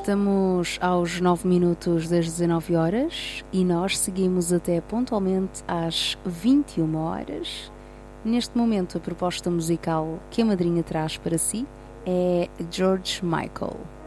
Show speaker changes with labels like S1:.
S1: Estamos aos 9 minutos das 19 horas e nós seguimos até pontualmente às 21 horas. Neste momento, a proposta musical que a madrinha traz para si é George Michael.